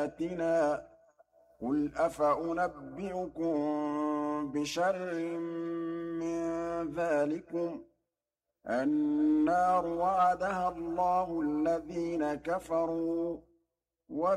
آيَاتِنَا قُلْ أَفَأُنَبِّئُكُم بِشَرٍّ مِّن ذَٰلِكُمُ ۗ النَّارُ وَعَدَهَا اللَّهُ الَّذِينَ كَفَرُوا